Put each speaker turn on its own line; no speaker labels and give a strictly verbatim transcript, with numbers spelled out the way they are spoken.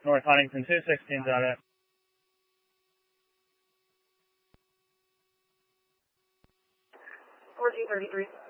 North Huntington, two sixteen's on it.
fourteen thirty-three.